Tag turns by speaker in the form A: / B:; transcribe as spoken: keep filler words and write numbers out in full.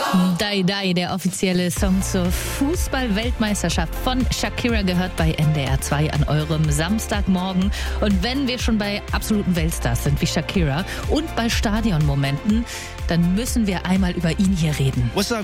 A: Dai Dai, der offizielle Song zur Fußball-Weltmeisterschaft von Shakira, gehört bei N D R zwei an eurem Samstagmorgen. Und wenn wir schon bei absoluten Weltstars sind wie Shakira und bei Stadionmomenten, dann müssen wir einmal über ihn hier reden.
B: What's up?